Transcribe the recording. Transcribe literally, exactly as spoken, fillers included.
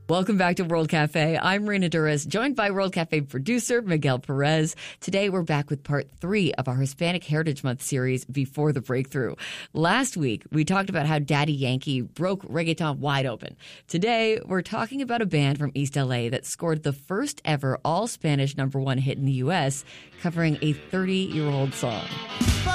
Welcome back to World Cafe. I'm Marina Duras, joined by World Cafe producer Miguel Perez. Today, we're back with part three of our Hispanic Heritage Month series, Before the Breakthrough. Last week, we talked about how Daddy Yankee broke reggaeton wide open. Today, we're talking about a band from East L A that scored the first ever all-Spanish number one hit in the U S, covering a thirty-year-old song.